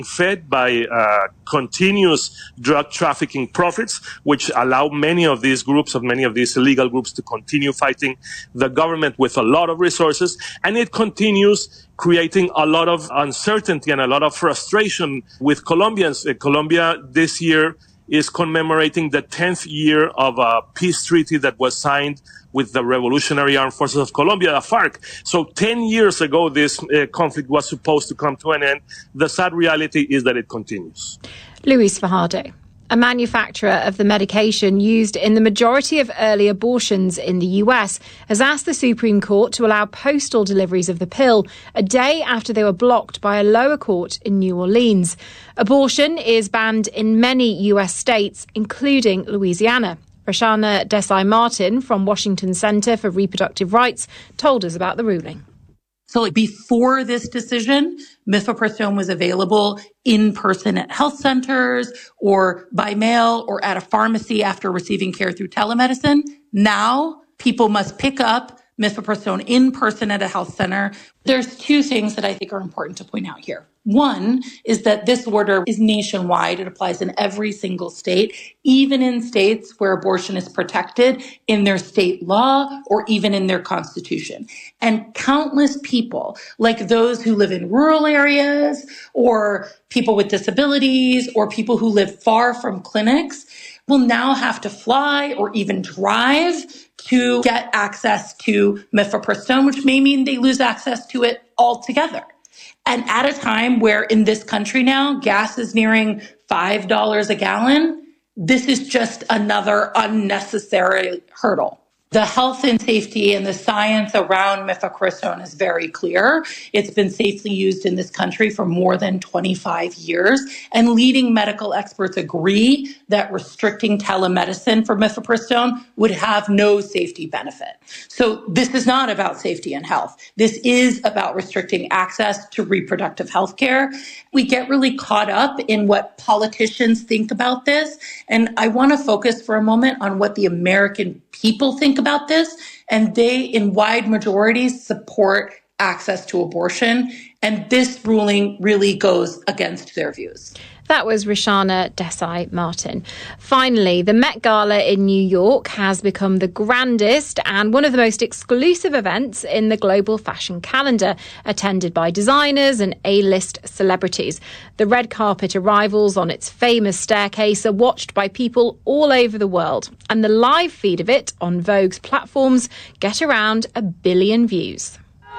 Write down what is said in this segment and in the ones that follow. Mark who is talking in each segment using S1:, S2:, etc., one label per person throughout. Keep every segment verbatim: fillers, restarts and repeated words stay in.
S1: fed by uh, continuous drug trafficking profits, which allow many of these groups, of many of these illegal groups, to continue fighting the government with a lot of resources. And it continues creating a lot of uncertainty and a lot of frustration with Colombians. Uh, Colombia this year is commemorating the tenth year of a peace treaty that was signed with the Revolutionary Armed Forces of Colombia, the FARC. So ten years ago, this uh, conflict was supposed to come to an end. The sad reality is that it continues.
S2: Luis Fajardo, a manufacturer of the medication used in the majority of early abortions in the U S, has asked the Supreme Court to allow postal deliveries of the pill a day after they were blocked by a lower court in New Orleans. Abortion is banned in many U S states, including Louisiana. Roshana Desai-Martin from Washington Center for Reproductive Rights told us about the ruling.
S3: So like before this decision, mifepristone was available in person at health centers or by mail or at a pharmacy after receiving care through telemedicine. Now people must pick up mifepristone in person at a health center. There's two things that I think are important to point out here. One is that this order is nationwide. It applies in every single state, even in states where abortion is protected in their state law or even in their constitution. And countless people, like those who live in rural areas or people with disabilities or people who live far from clinics, will now have to fly or even drive to get access to mifepristone, which may mean they lose access to it altogether. And at a time where in this country now, gas is nearing five dollars a gallon, this is just another unnecessary hurdle. The health and safety and the science around mifepristone is very clear. It's been safely used in this country for more than twenty-five years, and leading medical experts agree that restricting telemedicine for mifepristone would have no safety benefit. So this is not about safety and health. This is about restricting access to reproductive health care. We get really caught up in what politicians think about this, and I want to focus for a moment on what the American people think about this, and they, in wide majorities, support access to abortion, and this ruling really goes against their views.
S2: That was Roshana Desai-Martin. Finally, the Met Gala in New York has become the grandest and one of the most exclusive events in the global fashion calendar, attended by designers and A-list celebrities. The red carpet arrivals on its famous staircase are watched by people all over the world, and the live feed of it on Vogue's platforms get around a billion views.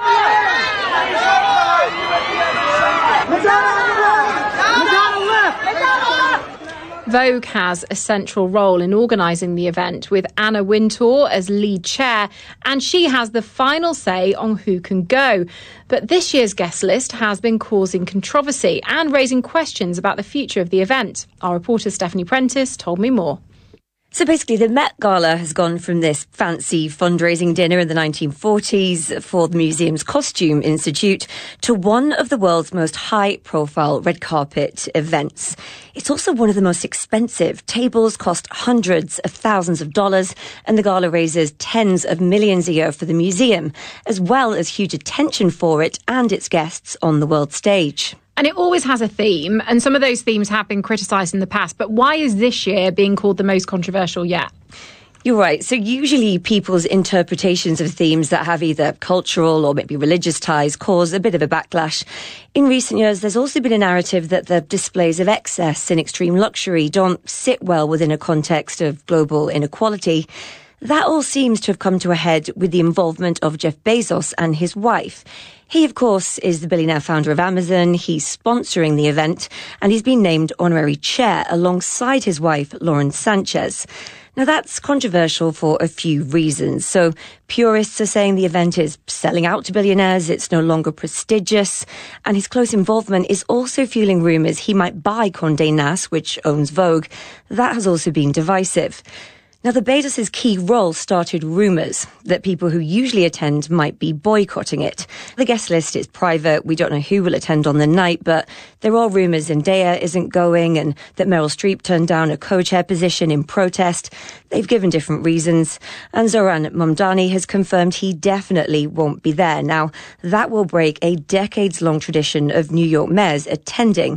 S2: Vogue has a central role in organising the event, with Anna Wintour as lead chair, and she has the final say on who can go. But this year's guest list has been causing controversy and raising questions about the future of the event. Our reporter Stephanie Prentice told me more.
S4: So basically, the Met Gala has gone from this fancy fundraising dinner in the nineteen forties for the museum's Costume Institute to one of the world's most high-profile red carpet events. It's also one of the most expensive. Tables cost hundreds of thousands of dollars, and the gala raises tens of millions a year for the museum, as well as huge attention for it and its guests on the world stage.
S2: And it always has a theme, and some of those themes have been criticised in the past. But why is this year being called the most controversial yet?
S4: You're right. So usually people's interpretations of themes that have either cultural or maybe religious ties cause a bit of a backlash. In recent years, there's also been a narrative that the displays of excess and extreme luxury don't sit well within a context of global inequality. That all seems to have come to a head with the involvement of Jeff Bezos and his wife. He, of course, is the billionaire founder of Amazon. He's sponsoring the event, and he's been named honorary chair alongside his wife, Lauren Sanchez. Now, that's controversial for a few reasons. So purists are saying the event is selling out to billionaires, it's no longer prestigious, and his close involvement is also fueling rumours he might buy Condé Nast, which owns Vogue. That has also been divisive. Now, the Bezos' key role started rumours that people who usually attend might be boycotting it. The guest list is private. We don't know who will attend on the night, but there are rumours Zendaya isn't going and that Meryl Streep turned down a co-chair position in protest. They've given different reasons. And Zohran Mamdani has confirmed he definitely won't be there. Now, that will break a decades-long tradition of New York mayors attending.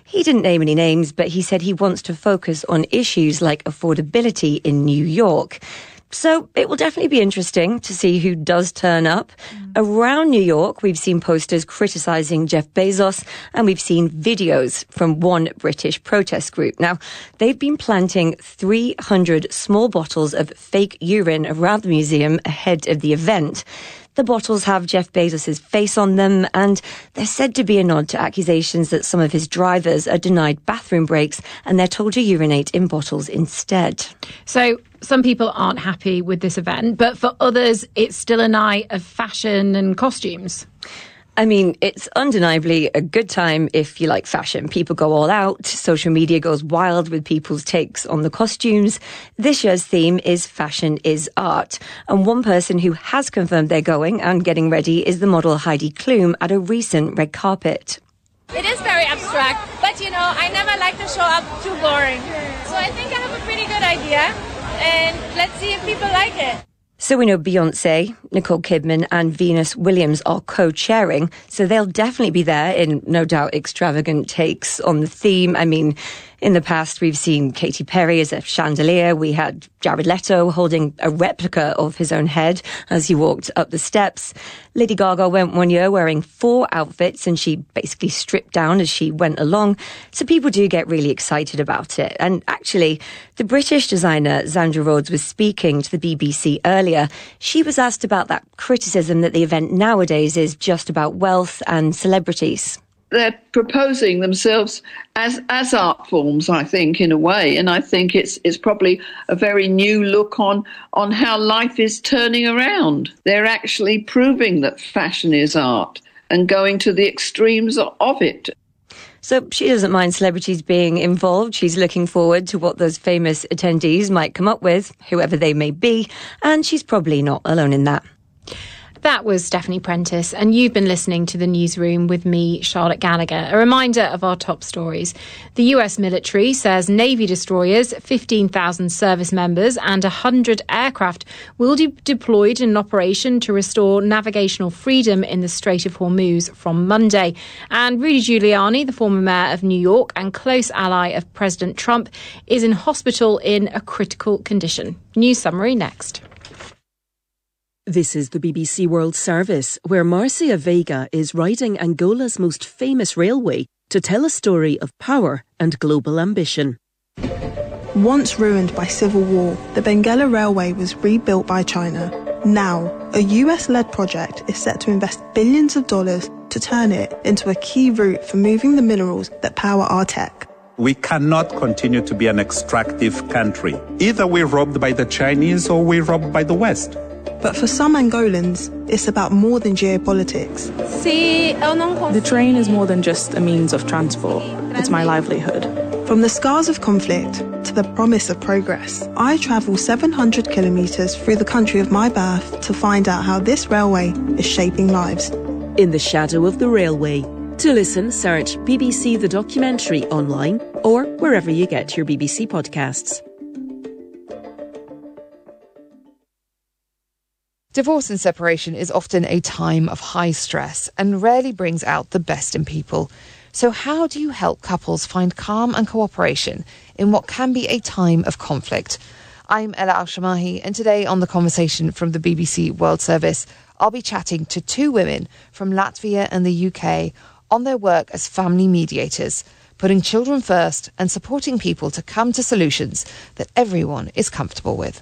S4: He didn't name any names, but he said he wants to focus on issues like affordability in New York. So it will definitely be interesting to see who does turn up. Mm. Around New York, we've seen posters criticising Jeff Bezos, and we've seen videos from one British protest group. Now, they've been planting three hundred small bottles of fake urine around the museum ahead of the event. The bottles have Jeff Bezos' face on them, and they're said to be a nod to accusations that some of his drivers are denied bathroom breaks and they're told to urinate in bottles instead.
S2: So some people aren't happy with this event, but for others, it's still a night of fashion and costumes.
S4: I mean, it's undeniably a good time if you like fashion. People go all out. Social media goes wild with people's takes on the costumes. This year's theme is Fashion is Art. And one person who has confirmed they're going and getting ready is the model Heidi Klum at a recent red carpet.
S5: It is very abstract, but you know, I never like to show up too boring. So I think I have a pretty good idea, and let's see if people like it.
S4: So we know Beyonce, Nicole Kidman and Venus Williams are co-chairing, so they'll definitely be there in no doubt extravagant takes on the theme. I mean, in the past we've seen Katy Perry as a chandelier. We had Jared Leto holding a replica of his own head as he walked up the steps. Lady Gaga went one year wearing four outfits and she basically stripped down as she went along. So people do get really excited about it. And actually, the British designer Zandra Rhodes was speaking to the B B C earlier. She was asked about that criticism that the event nowadays is just about wealth and celebrities.
S6: They're proposing themselves as as art forms, I think, in a way, and I think it's it's probably a very new look on on how life is turning around. They're actually proving that fashion is art and going to the extremes of it.
S4: So she doesn't mind celebrities being involved. She's looking forward to what those famous attendees might come up with, whoever they may be, and she's probably not alone in that.
S2: That was Stephanie Prentice, and you've been listening to The Newsroom with me, Charlotte Gallagher. A reminder of our top stories. The U S military says Navy destroyers, fifteen thousand service members and one hundred aircraft will be deployed in an operation to restore navigational freedom in the Strait of Hormuz from Monday. And Rudy Giuliani, the former mayor of New York and close ally of President Trump, is in hospital in a critical condition. News summary next.
S7: This is the B B C World Service, where Marcia Vega is riding Angola's most famous railway to tell a story of power and global ambition.
S8: Once ruined by civil war, the Benguela Railway was rebuilt by China. Now, a U S-led project is set to invest billions of dollars to turn it into a key route for moving the minerals that power our tech.
S9: We cannot continue to be an extractive country. Either we're robbed by the Chinese or we're robbed by the West.
S8: But for some Angolans, it's about more than geopolitics.
S10: The train is more than just a means of transport. It's my livelihood.
S8: From the scars of conflict to the promise of progress, I travel seven hundred kilometres through the country of my birth to find out how this railway is shaping lives.
S7: In the shadow of the railway. To listen, search B B C The Documentary online or wherever you get your B B C podcasts.
S11: Divorce and separation is often a time of high stress and rarely brings out the best in people. So how do you help couples find calm and cooperation in what can be a time of conflict? I'm Ella Al-Shamahi, and today on The Conversation from the B B C World Service, I'll be chatting to two women from Latvia and the U K on their work as family mediators, putting children first and supporting people to come to solutions that everyone is comfortable with.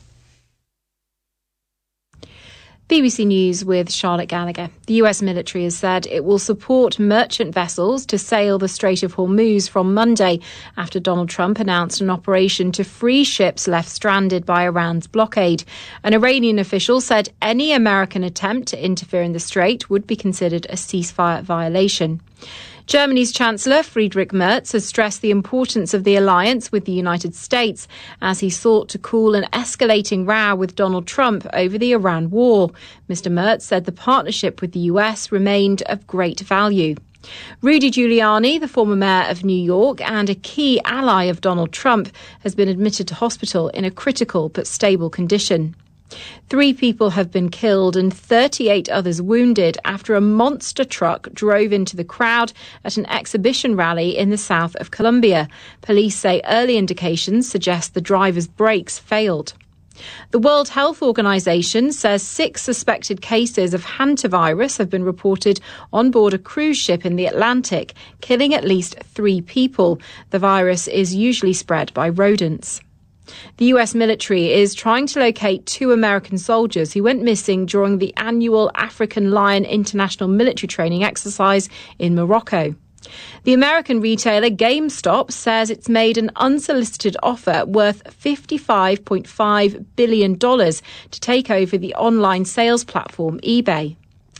S2: B B C News with Charlotte Gallagher. The U S military has said it will support merchant vessels to sail the Strait of Hormuz from Monday after Donald Trump announced an operation to free ships left stranded by Iran's blockade. An Iranian official said any American attempt to interfere in the strait would be considered a ceasefire violation. Germany's Chancellor Friedrich Merz has stressed the importance of the alliance with the United States as he sought to cool an escalating row with Donald Trump over the Iran war. Mister Merz said the partnership with the U S remained of great value. Rudy Giuliani, the former mayor of New York and a key ally of Donald Trump, has been admitted to hospital in a critical but stable condition. Three people have been killed and thirty-eight others wounded after a monster truck drove into the crowd at an exhibition rally in the south of Colombia. Police say early indications suggest the driver's brakes failed. The World Health Organization says six suspected cases of hantavirus have been reported on board a cruise ship in the Atlantic, killing at least three people. The virus is usually spread by rodents. The U S military is trying to locate two American soldiers who went missing during the annual African Lion International Military Training exercise in Morocco. The American retailer GameStop says it's made an unsolicited offer worth fifty-five point five billion dollars to take over the online sales platform eBay.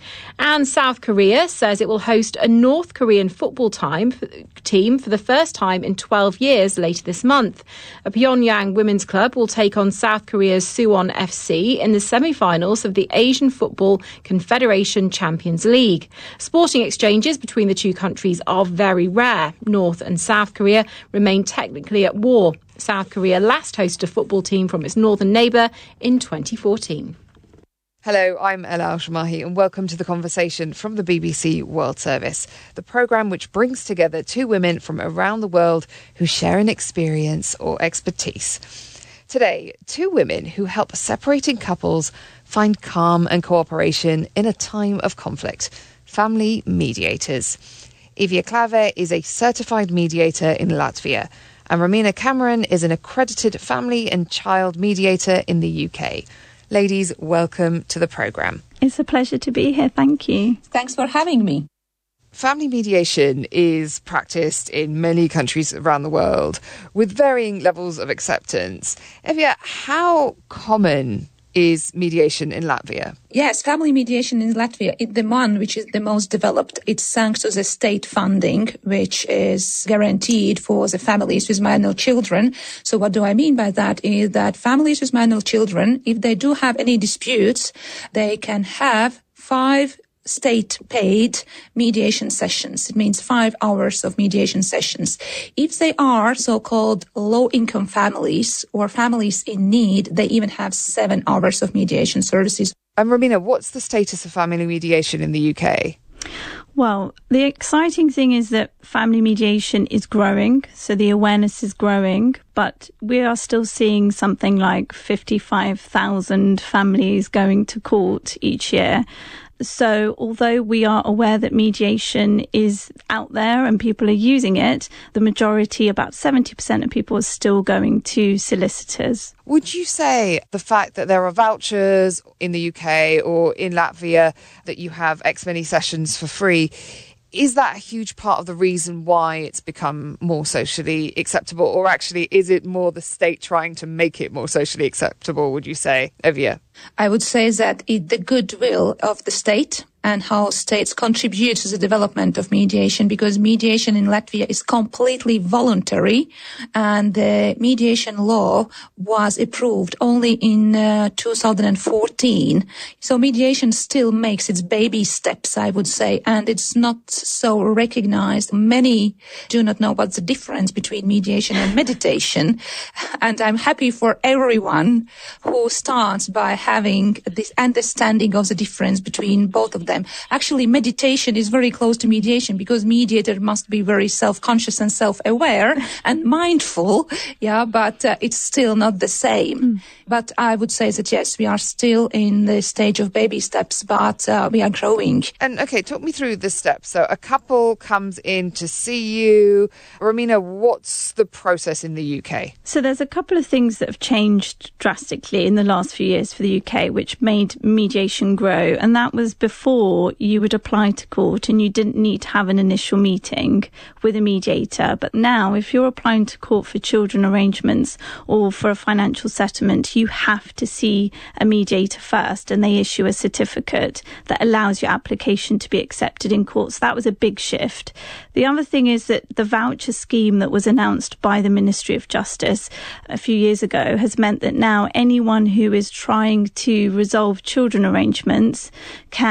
S2: And South Korea says it will host a North Korean football time, team for the first time in twelve years later this month. A Pyongyang women's club will take on South Korea's Suwon F C in the semi-finals of the Asian Football Confederation Champions League. Sporting exchanges between the two countries are very rare. North and South Korea remain technically at war. South Korea last hosted a football team from its northern neighbour in twenty fourteen.
S11: Hello, I'm Ella Al-Shamahi and welcome to The Conversation from the B B C World Service, the programme which brings together two women from around the world who share an experience or expertise. Today, two women who help separating couples find calm and cooperation in a time of conflict, family mediators. Evia Clave is a certified mediator in Latvia and Romina Cameron is an accredited family and child mediator in the U K. Ladies, welcome to the programme.
S12: It's a pleasure to be here. Thank you.
S13: Thanks for having me.
S11: Family mediation is practiced in many countries around the world with varying levels of acceptance. Evia, how common is mediation in Latvia?
S13: Yes, family mediation in Latvia is the one which is the most developed. It's thanks to the state funding, which is guaranteed for the families with minor children. So what do I mean by that is that families with minor children, if they do have any disputes, they can have five state-paid mediation sessions. It means five hours of mediation sessions. If they are so-called low-income families or families in need, they even have seven hours of mediation services.
S11: And Romina, what's the status of family mediation in the U K?
S12: Well, the exciting thing is that family mediation is growing, so the awareness is growing, but we are still seeing something like fifty-five thousand families going to court each year. So although we are aware that mediation is out there and people are using it, the majority, about seventy percent of people, are still going to solicitors.
S11: Would you say the fact that there are vouchers in the U K or in Latvia that you have X many sessions for free, is that a huge part of the reason why it's become more socially acceptable? Or actually, is it more the state trying to make it more socially acceptable, would you say, Evia?
S13: I would say that it's the goodwill of the state and how states contribute to the development of mediation, because mediation in Latvia is completely voluntary, and the mediation law was approved only in uh, two thousand fourteen. So mediation still makes its baby steps, I would say, and it's not so recognized. Many do not know what's the difference between mediation and meditation, and I'm happy for everyone who starts by having this understanding of the difference between both of them. Actually, meditation is very close to mediation because mediator must be very self-conscious and self-aware and mindful, yeah, but uh, it's still not the same. Mm. But I would say that, yes, we are still in the stage of baby steps, but uh, we are growing.
S11: And, okay, talk me through the steps. So a couple comes in to see you. Romina, what's the process in the U K?
S12: So there's a couple of things that have changed drastically in the last few years for the U K, which made mediation grow. And that was before you would apply to court and you didn't need to have an initial meeting with a mediator. But now, if you're applying to court for children arrangements or for a financial settlement, you have to see a mediator first, and they issue a certificate that allows your application to be accepted in court. So that was a big shift. The other thing is that the voucher scheme that was announced by the Ministry of Justice a few years ago has meant that now anyone who is trying to resolve children arrangements can have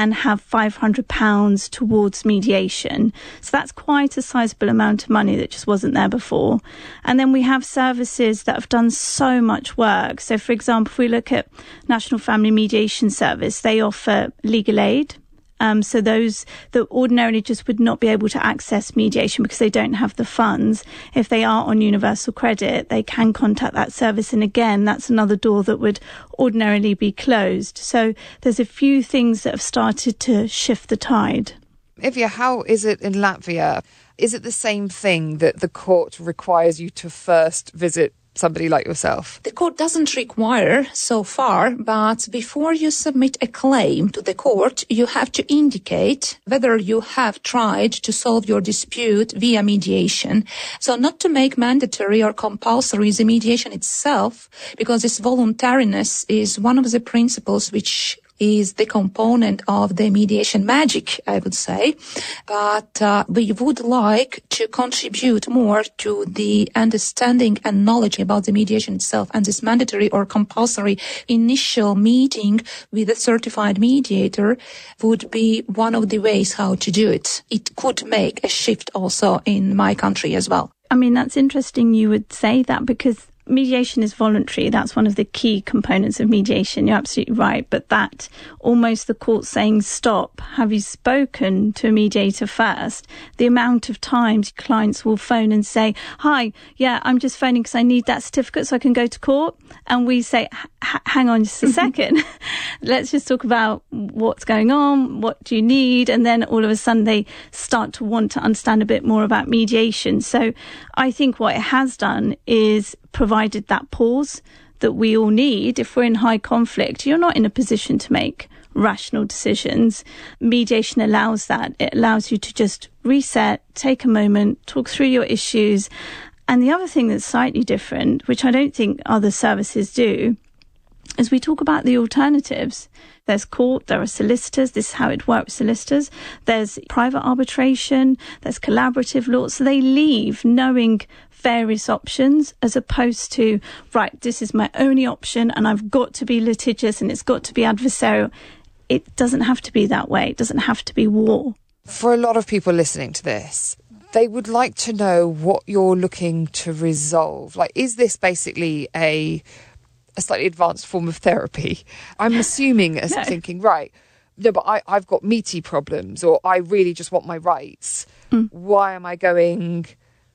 S12: five hundred pounds towards mediation. So that's quite a sizable amount of money that just wasn't there before. And then we have services that have done so much work. So, for example, if we look at National Family Mediation Service, they offer legal aid. Um, so those that ordinarily just would not be able to access mediation because they don't have the funds, if they are on universal credit, they can contact that service. And again, that's another door that would ordinarily be closed. So there's a few things that have started to shift the tide.
S11: Ivia, how is it in Latvia? Is it the same thing that the court requires you to first visit somebody like yourself?
S13: The court doesn't require so far, but before you submit a claim to the court, you have to indicate whether you have tried to solve your dispute via mediation. So not to make mandatory or compulsory the mediation itself, because this voluntariness is one of the principles which is the component of the mediation magic, I would say. But uh, we would like to contribute more to the understanding and knowledge about the mediation itself. And this mandatory or compulsory initial meeting with a certified mediator would be one of the ways how to do it. It could make a shift also in my country as well.
S12: I mean, that's interesting you would say that, because mediation is voluntary. That's one of the key components of mediation. You're absolutely right. But that almost the court saying, stop, have you spoken to a mediator first? The amount of times clients will phone and say, hi, yeah, I'm just phoning because I need that certificate so I can go to court. And we say, hang on just a second. Let's just talk about what's going on. What do you need? And then all of a sudden they start to want to understand a bit more about mediation. So I think what it has done is provided that pause that we all need. If we're in high conflict, you're not in a position to make rational decisions. Mediation allows that. It allows you to just reset, take a moment, talk through your issues. And the other thing that's slightly different, which I don't think other services do, is we talk about the alternatives. There's court, there are solicitors, this is how it works with solicitors. There's private arbitration, there's collaborative law. So they leave knowing various options as opposed to, right, this is my only option and I've got to be litigious and it's got to be adversarial. It doesn't have to be that way. It doesn't have to be war.
S11: For a lot of people listening to this, they would like to know what you're looking to resolve. Like, is this basically a a slightly advanced form of therapy? I'm assuming as no. thinking, right, no, but I, I've got meaty problems, or I really just want my rights. Mm. Why am I going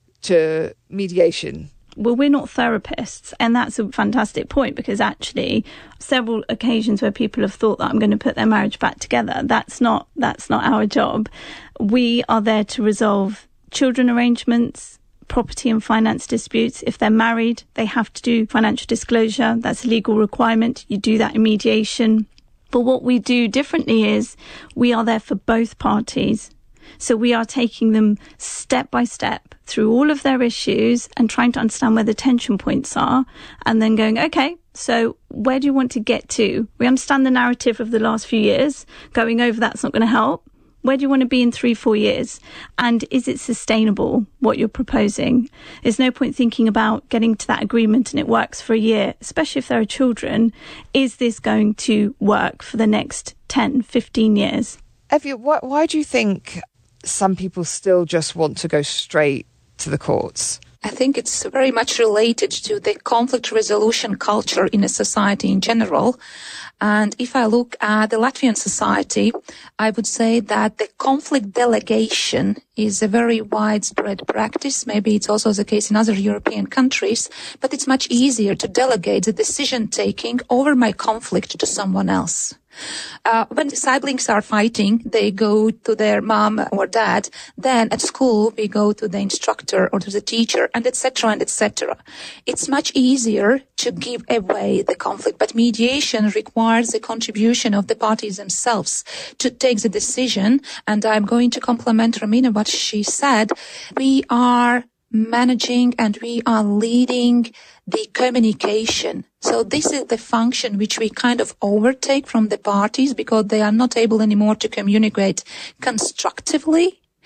S11: to mediation?
S12: Well, we're not therapists, and that's a fantastic point, because actually several occasions where people have thought that I'm going to put their marriage back together, that's not that's not our job. We are there to resolve children arrangements, property and finance disputes. If they're married, they have to do financial disclosure. That's a legal requirement. You do that in mediation. But what we do differently is we are there for both parties. So we are taking them step by step through all of their issues and trying to understand where the tension points are, and then going, okay, so where do you want to get to? We understand the narrative of the last few years. Going over that's not going to help. Where do you want to be in three, four years? And is it sustainable, what you're proposing? There's no point thinking about getting to that agreement and it works for a year, especially if there are children. Is this going to work for the next ten, fifteen years?
S11: Evie, why, why do you think some people still just want to go straight to the courts?
S13: I think it's very much related to the conflict resolution culture in a society in general. And if I look at the Latvian society, I would say that the conflict delegation is a very widespread practice. Maybe it's also the case in other European countries, but it's much easier to delegate the decision-taking over my conflict to someone else. Uh, when the siblings are fighting, they go to their mom or dad. Then at school, we go to the instructor or to the teacher, and et cetera and et cetera. It's much easier to give away the conflict, but mediation requires the contribution of the parties themselves to take the decision. And I'm going to compliment Romina what she said. We are managing and we are leading the communication. So this is the function which we kind of overtake from the parties because they are not able anymore to communicate constructively.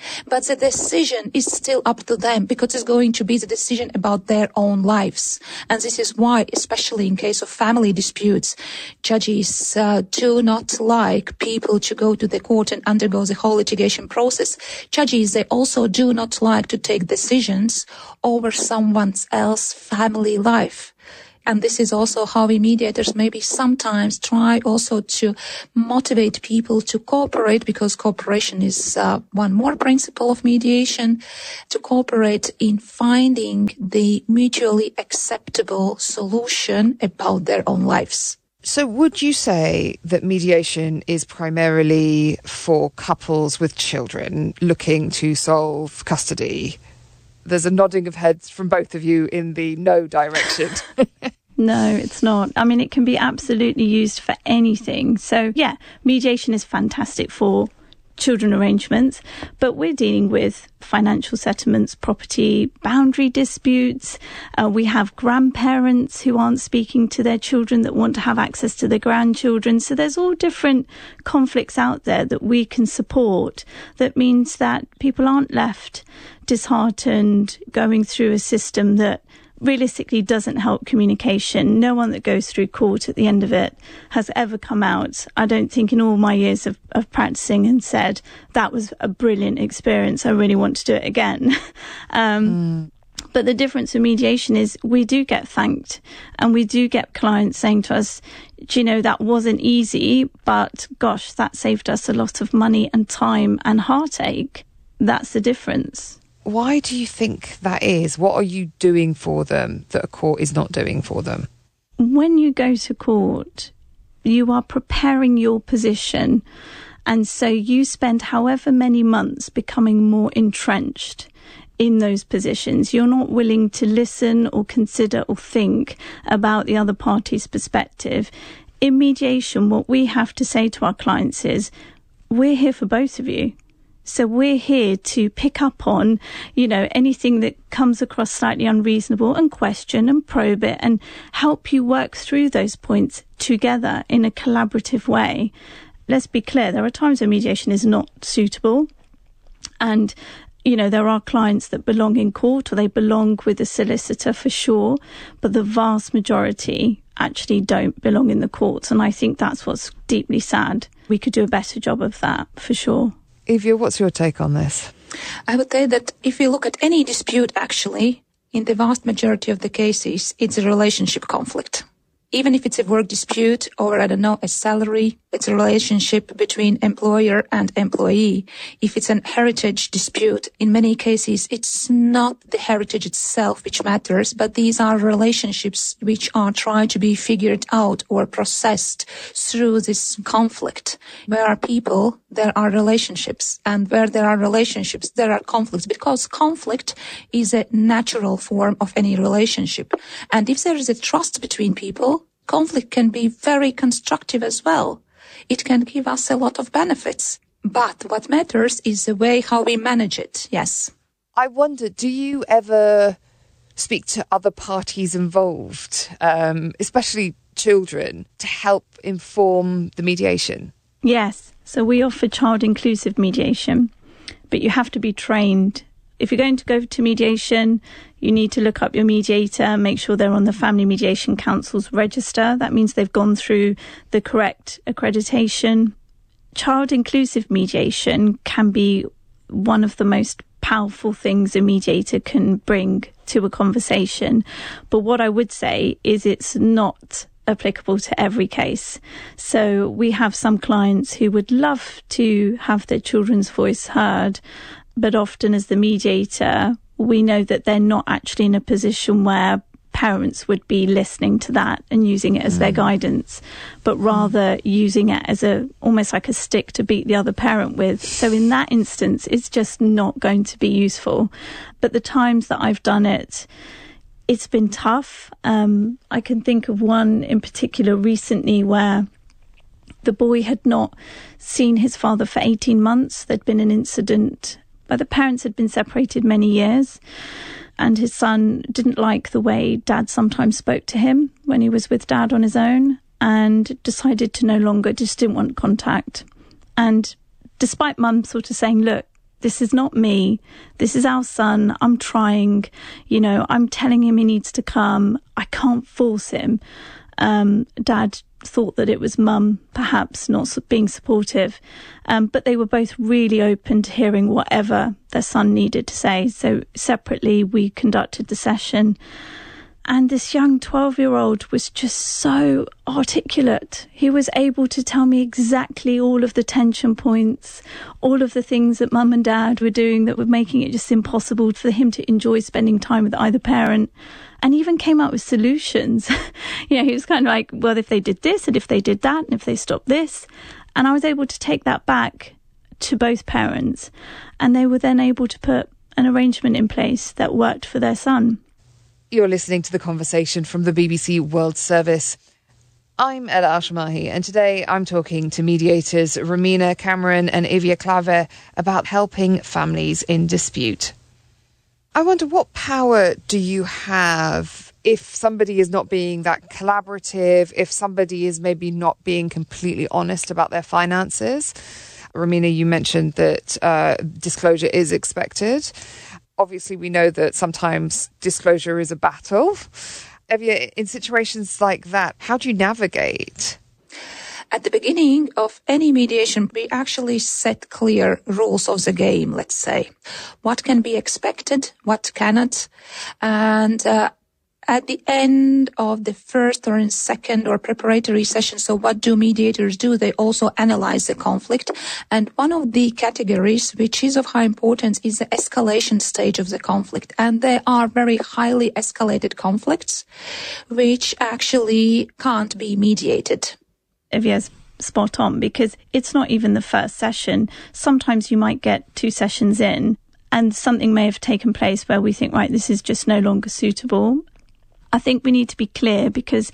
S13: But the decision is still up to them because it's going to be the decision about their own lives. And this is why, especially in case of family disputes, judges uh, do not like people to go to the court and undergo the whole litigation process. Judges, they also do not like to take decisions over someone else's family life. And this is also how we mediators maybe sometimes try also to motivate people to cooperate, because cooperation is uh, one more principle of mediation, to cooperate in finding the mutually acceptable solution about their own lives.
S11: So would you say that mediation is primarily for couples with children looking to solve custody? There's a nodding of heads from both of you in the no direction.
S12: No, it's not. I mean, it can be absolutely used for anything. So, yeah, mediation is fantastic for children arrangements, but we're dealing with financial settlements, property, boundary disputes. Uh, we have grandparents who aren't speaking to their children that want to have access to their grandchildren. So there's all different conflicts out there that we can support. That means that people aren't left disheartened going through a system that realistically doesn't help communication. No one that goes through court at the end of it has ever come out, I don't think, in all my years of, of practicing and said, that was a brilliant experience, I really want to do it again. um, mm. But the difference with mediation is we do get thanked, and we do get clients saying to us, do you know, that wasn't easy, but gosh, that saved us a lot of money and time and heartache. That's the difference.
S11: Why do you think that is? What are you doing for them that a court is not doing for them?
S12: When you go to court, you are preparing your position. And so you spend however many months becoming more entrenched in those positions. You're not willing to listen or consider or think about the other party's perspective. In mediation, what we have to say to our clients is, we're here for both of you. So we're here to pick up on, you know, anything that comes across slightly unreasonable and question and probe it and help you work through those points together in a collaborative way. Let's be clear, there are times when mediation is not suitable. And, you know, there are clients that belong in court or they belong with a solicitor for sure, but the vast majority actually don't belong in the courts. And I think that's what's deeply sad. We could do a better job of that for sure.
S11: Evia, what's your take on this?
S13: I would say that if you look at any dispute, actually, in the vast majority of the cases, it's a relationship conflict. Even if it's a work dispute or, I don't know, a salary, it's a relationship between employer and employee. If it's an heritage dispute, in many cases, it's not the heritage itself which matters, but these are relationships which are trying to be figured out or processed through this conflict. Where are people, there are relationships. And where there are relationships, there are conflicts, because conflict is a natural form of any relationship. And if there is a trust between people, conflict can be very constructive as well. It can give us a lot of benefits. But what matters is the way how we manage it, yes.
S11: I wonder, do you ever speak to other parties involved, um, especially children, to help inform the mediation?
S12: Yes. So we offer child-inclusive mediation, but you have to be trained. If you're going to go to mediation, you need to look up your mediator, make sure they're on the Family Mediation Council's register. That means they've gone through the correct accreditation. Child-inclusive mediation can be one of the most powerful things a mediator can bring to a conversation. But what I would say is it's not applicable to every case. So we have some clients who would love to have their children's voice heard, but often as the mediator, we know that they're not actually in a position where parents would be listening to that and using it as mm. their guidance, but rather mm. using it as a almost like a stick to beat the other parent with. So in that instance, it's just not going to be useful. But the times that I've done it, it's been tough. Um, I can think of one in particular recently where the boy had not seen his father for eighteen months. There'd been an incident where the parents had been separated many years, and his son didn't like the way dad sometimes spoke to him when he was with dad on his own, and decided to no longer, just didn't want contact. And despite mum sort of saying, look, This is not me. This is our son. I'm trying. You know, I'm telling him he needs to come. I can't force him. Um, Dad thought that it was mum perhaps not being supportive, um, but they were both really open to hearing whatever their son needed to say. So separately we conducted the session, and this young twelve-year-old was just so articulate. He was able to tell me exactly all of the tension points, all of the things that mum and dad were doing that were making it just impossible for him to enjoy spending time with either parent, and even came up with solutions. You know, he was kind of like, well, if they did this and if they did that and if they stopped this. And I was able to take that back to both parents, and they were then able to put an arrangement in place that worked for their son.
S11: You're listening to the conversation from the B B C World Service. I'm Ella Ashmahi, and today I'm talking to mediators Romina Cameron and Evia Claver about helping families in dispute. I wonder, what power do you have if somebody is not being that collaborative, if somebody is maybe not being completely honest about their finances? Romina, you mentioned that uh, disclosure is expected. Obviously, we know that sometimes disclosure is a battle. Evia, in situations like that, how do you navigate?
S13: At the beginning of any mediation, we actually set clear rules of the game, let's say. What can be expected, what cannot. And uh, at the end of the first or in second or preparatory session, so what do mediators do? They also analyze the conflict. And one of the categories, which is of high importance, is the escalation stage of the conflict. And they are very highly escalated conflicts, which actually can't be mediated.
S12: Evia's spot on, because it's not even the first session. Sometimes you might get two sessions in and something may have taken place where we think, right, this is just no longer suitable. I think we need to be clear, because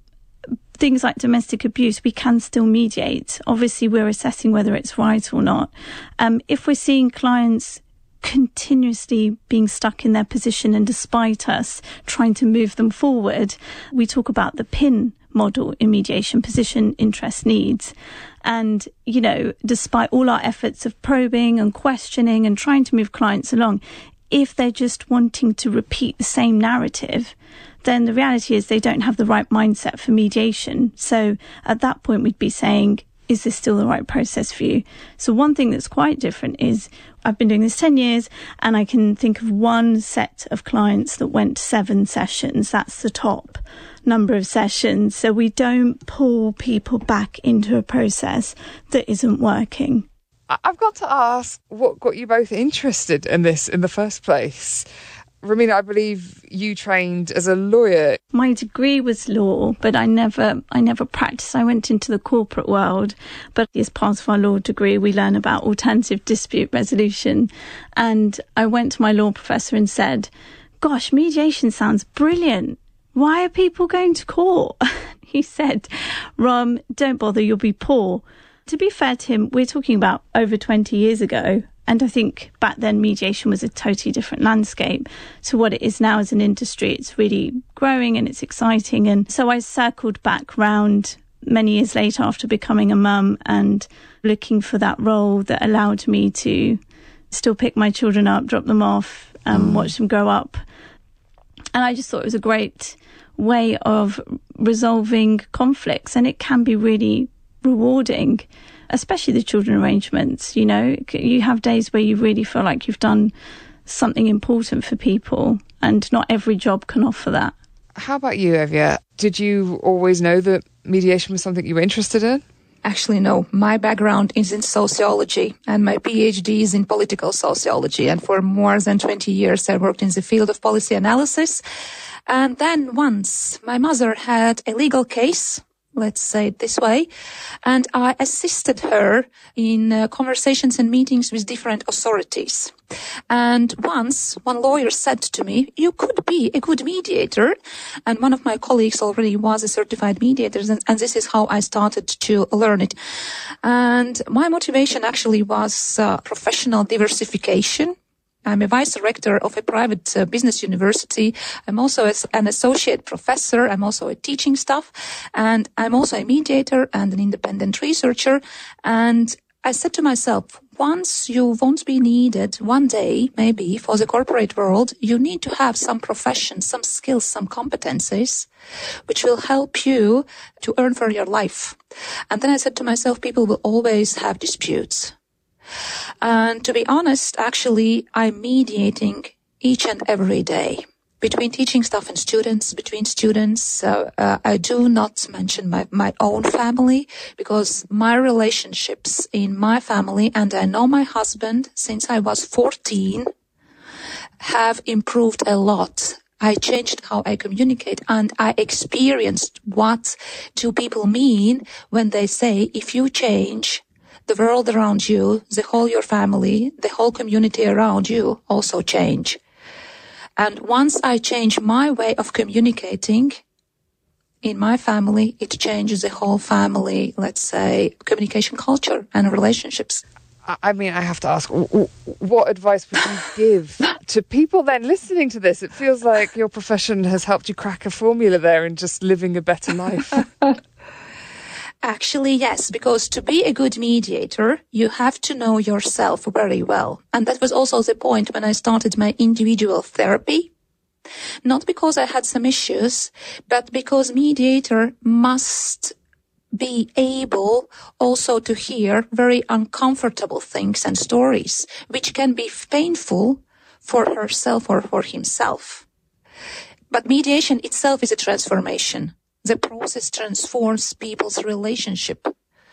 S12: things like domestic abuse, we can still mediate. Obviously, we're assessing whether it's right or not. Um, if we're seeing clients continuously being stuck in their position and despite us trying to move them forward, we talk about the PIN model in mediation, position, interest, needs. And, you know, despite all our efforts of probing and questioning and trying to move clients along, if they're just wanting to repeat the same narrative, then the reality is they don't have the right mindset for mediation. So at that point, we'd be saying, is this still the right process for you? So one thing that's quite different is I've been doing this ten years, and I can think of one set of clients that went seven sessions. That's the top number of sessions. So we don't pull people back into a process that isn't working.
S11: I've got to ask, what got you both interested in this in the first place? Romina, I believe you trained as a lawyer.
S12: My degree was law, but I never I never practiced. I went into the corporate world, but as part of our law degree, we learn about alternative dispute resolution. And I went to my law professor and said, gosh, mediation sounds brilliant. Why are people going to court? He said, Rom, don't bother, you'll be poor. To be fair to him, we're talking about over twenty years ago. And I think back then mediation was a totally different landscape to what it is now as an industry. It's really growing and it's exciting. And so I circled back round many years later after becoming a mum and looking for that role that allowed me to still pick my children up, drop them off, um, mm. watch them grow up. And I just thought it was a great way of resolving conflicts, and it can be really rewarding, especially the children arrangements. You know, you have days where you really feel like you've done something important for people, and not every job can offer that.
S11: How about you, Evia? Did you always know that mediation was something you were interested in?
S13: Actually, no. My background is in sociology, and my PhD is in political sociology. And for more than twenty years, I worked in the field of policy analysis. And then once my mother had a legal case, let's say it this way, and I assisted her in uh, conversations and meetings with different authorities. And once one lawyer said to me, you could be a good mediator. And one of my colleagues already was a certified mediator, and, and this is how I started to learn it. And my motivation actually was uh, professional diversification. I'm a vice rector of a private uh, business university. I'm also as an associate professor. I'm also a teaching staff, and I'm also a mediator and an independent researcher. And I said to myself, once you won't be needed one day, maybe for the corporate world, you need to have some profession, some skills, some competencies, which will help you to earn for your life. And then I said to myself, people will always have disputes. And to be honest, actually, I'm mediating each and every day between teaching staff and students, between students. Uh, uh, I do not mention my, my own family because my relationships in my family, and I know my husband since I was fourteen, have improved a lot. I changed how I communicate, and I experienced what do people mean when they say, if you change, the world around you, the whole your family, the whole community around you also change. And once I change my way of communicating in my family, it changes the whole family, let's say, communication culture and relationships.
S11: I mean, I have to ask, what advice would you give to people then listening to this? It feels like your profession has helped you crack a formula there in just living a better life.
S13: Actually, yes, because to be a good mediator, you have to know yourself very well. And that was also the point when I started my individual therapy. Not because I had some issues, but because mediator must be able also to hear very uncomfortable things and stories, which can be painful for herself or for himself. But mediation itself is a transformation. The process transforms people's relationship.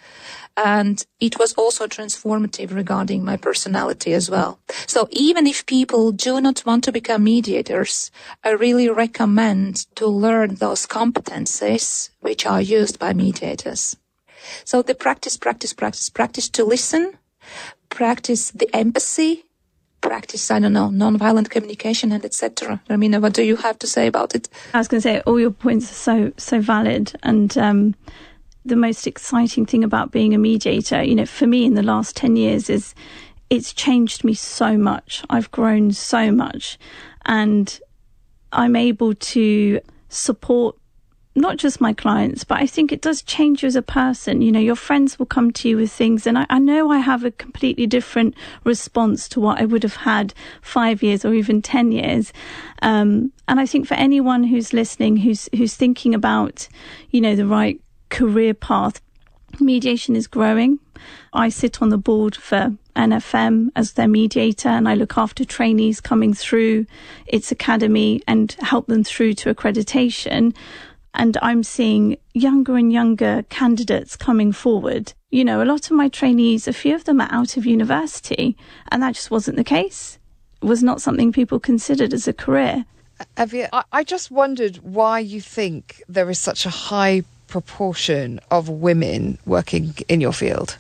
S13: And it was also transformative regarding my personality as well. So even if people do not want to become mediators, I really recommend to learn those competencies which are used by mediators. So the practice, practice, practice, practice to listen, practice the empathy, practice, I don't know, non-violent communication, and et cetera. Romina, what do you have to say about it?
S12: I was going to say, all your points are so, so valid. And um, the most exciting thing about being a mediator, you know, for me in the last ten years is it's changed me so much. I've grown so much. And I'm able to support not just my clients, but I think it does change you as a person. You know, your friends will come to you with things, and I, I know I have a completely different response to what I would have had five years or even ten years. Um, and I think for anyone who's listening, who's who's thinking about, you know, the right career path, mediation is growing. I sit on the board for N F M as their mediator, and I look after trainees coming through its academy and help them through to accreditation. And I'm seeing younger and younger candidates coming forward. You know, a lot of my trainees, a few of them are out of university, and that just wasn't the case. It was not something people considered as a career.
S11: Evie, I just wondered why you think there is such a high proportion of women working in your field.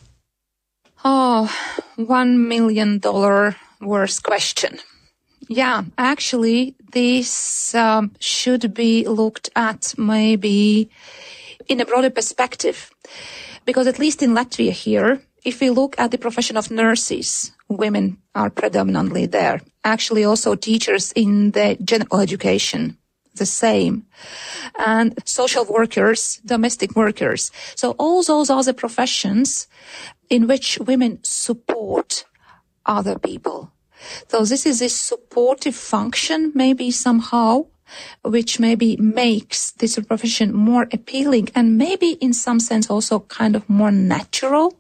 S13: Oh, one million dollar worst question. Yeah, actually, this um, should be looked at maybe in a broader perspective. Because at least in Latvia here, if we look at the profession of nurses, women are predominantly there. Actually, also teachers in the general education, the same. And social workers, domestic workers. So all those are the professions in which women support other people. So this is a supportive function, maybe somehow, which maybe makes this profession more appealing and maybe in some sense also kind of more natural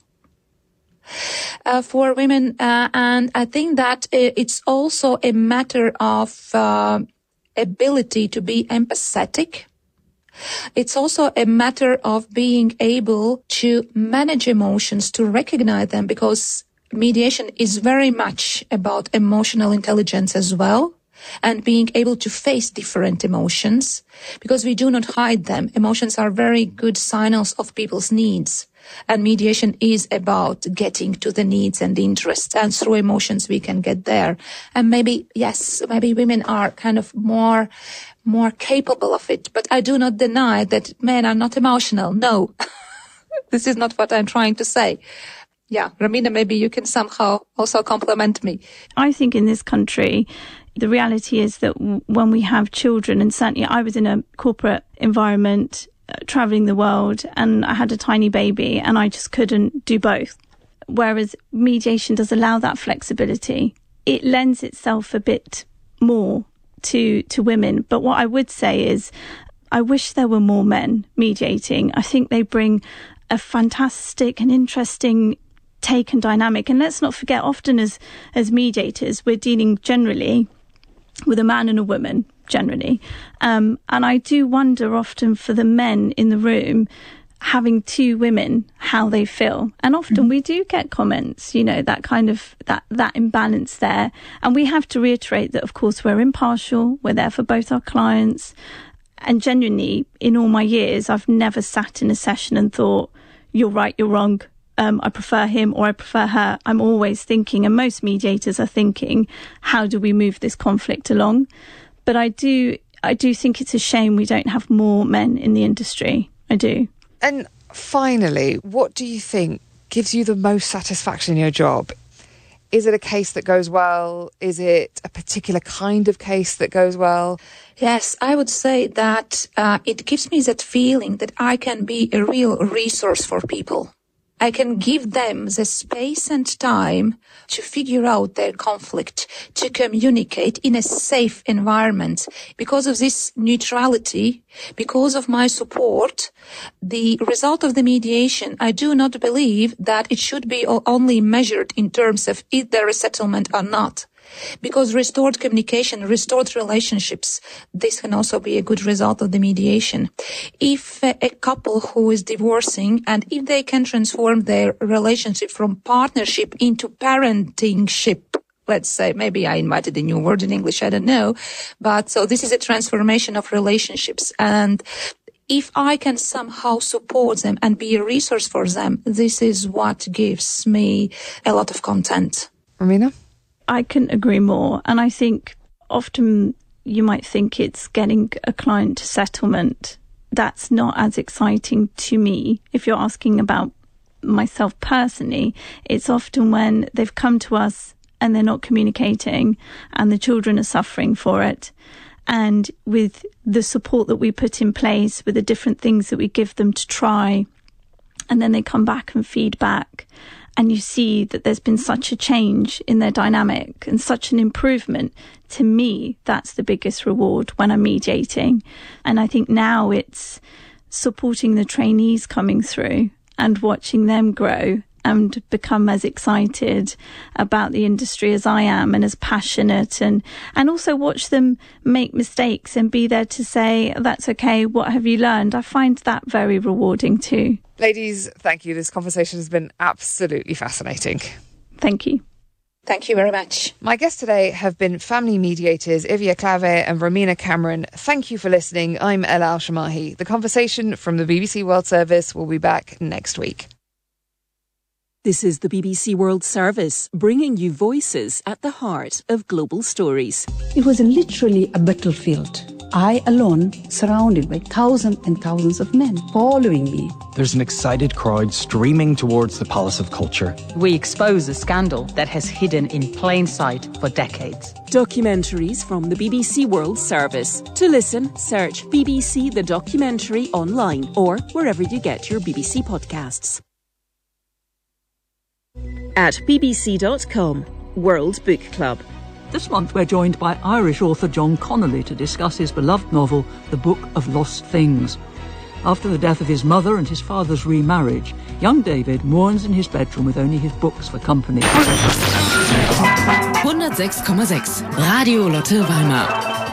S13: uh, for women. Uh, and I think that it's also a matter of uh, ability to be empathetic. It's also a matter of being able to manage emotions, to recognize them, because mediation is very much about emotional intelligence as well, and being able to face different emotions, because we do not hide them. Emotions are very good signals of people's needs, and mediation is about getting to the needs and the interests, and through emotions we can get there. And maybe, yes, maybe women are kind of more, more capable of it, but I do not deny that men are not emotional. No, this is not what I'm trying to say. Yeah, Romina, maybe you can somehow also compliment me.
S12: I think in this country, the reality is that w- when we have children, and certainly I was in a corporate environment, uh, traveling the world, and I had a tiny baby, and I just couldn't do both. whereas mediation does allow that flexibility. It lends itself a bit more to to women. But what I would say is, I wish there were more men mediating. I think they bring a fantastic and interesting take and dynamic. And let's not forget, often as as mediators, we're dealing generally with a man and a woman, generally. Um, and I do wonder often for the men in the room, having two women, how they feel. And often mm-hmm. we do get comments, you know, that kind of, that, that imbalance there. And we have to reiterate that, of course, we're impartial, we're there for both our clients. And genuinely, in all my years, I've never sat in a session and thought, you're right, you're wrong. Um, I prefer him or I prefer her. I'm always thinking, and most mediators are thinking, how do we move this conflict along? But I do, I do think it's a shame we don't have more men in the industry. I do.
S11: And finally, what do you think gives you the most satisfaction in your job? Is it a case that goes well? Is it a particular kind of case that goes well?
S13: Yes, I would say that uh, it gives me that feeling that I can be a real resource for people. I can give them the space and time to figure out their conflict, to communicate in a safe environment. Because of this neutrality, because of my support, the result of the mediation, I do not believe that it should be only measured in terms of is there a settlement or not. Because restored communication, restored relationships, this can also be a good result of the mediation. If a, a couple who is divorcing, and if they can transform their relationship from partnership into parentingship, let's say, maybe I invented a new word in English, I don't know. But so this is a transformation of relationships. And if I can somehow support them and be a resource for them, this is what gives me a lot of content.
S11: Romina?
S12: I couldn't agree more. And I think often you might think it's getting a client to settlement. That's not as exciting to me. If you're asking about myself personally, it's often when they've come to us and they're not communicating and the children are suffering for it. And with the support that we put in place, with the different things that we give them to try, and then they come back and feed back, and you see that there's been such a change in their dynamic and such an improvement, to me, that's the biggest reward when I'm mediating. And I think now it's supporting the trainees coming through and watching them grow and become as excited about the industry as I am, and as passionate, and, and also watch them make mistakes and be there to say, that's okay, what have you learned? I find that very rewarding too.
S11: Ladies, thank you. This conversation has been absolutely fascinating.
S12: Thank you.
S13: Thank you very much.
S11: My guests today have been family mediators Ivia Clave and Romina Cameron. Thank you for listening. I'm Ella Al-Shamahi. The conversation from the B B C World Service will be back next week.
S7: This is the B B C World Service, bringing you voices at the heart of global stories.
S14: It was literally a battlefield. I alone, surrounded by thousands and thousands of men following me.
S15: There's an excited crowd streaming towards the Palace of Culture.
S16: We expose a scandal that has hidden in plain sight for decades.
S7: Documentaries from the B B C World Service. To listen, search B B C The Documentary online or wherever you get your B B C podcasts. At b b c dot com, World Book Club.
S17: This month we're joined by Irish author John Connolly to discuss his beloved novel, The Book of Lost Things. After the death of his mother and his father's remarriage, young David mourns in his bedroom with only his books for company.
S18: hundertsechs Komma sechs Radio Lotte Weimar